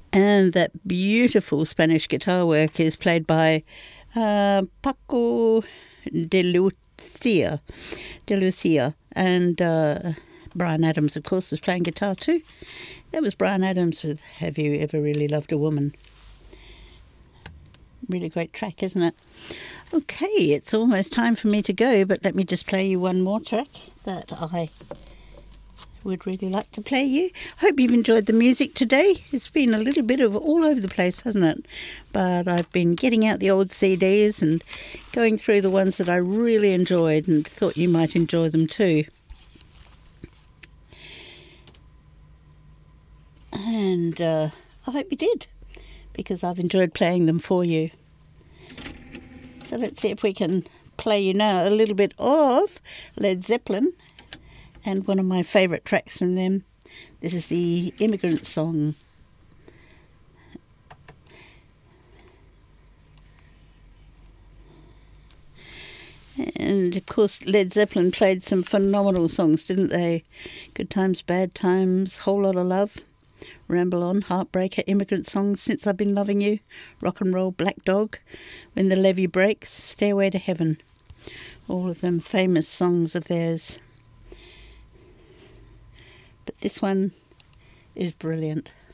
And that beautiful Spanish guitar work is played by Paco de Lucia. And Bryan Adams, of course, was playing guitar too. That was Bryan Adams with Have You Ever Really Loved a Woman? Really great track, isn't it? Okay, it's almost time for me to go, but let me just play you one more track that I would really like to play you. Hope you've enjoyed the music today. It's been a little bit of all over the place, hasn't it? But I've been getting out the old CDs and going through the ones that I really enjoyed and thought you might enjoy them too. And I hope you did, because I've enjoyed playing them for you. So let's see if we can play you now a little bit of Led Zeppelin and one of my favourite tracks from them. This is the Immigrant Song. And of course Led Zeppelin played some phenomenal songs, didn't they? Good Times, Bad Times, Whole Lot of Love, Ramble On, Heartbreaker, Immigrant Song, Since I've Been Loving You, Rock and Roll, Black Dog, When the Levee Breaks, Stairway to Heaven. All of them famous songs of theirs. But this one is brilliant.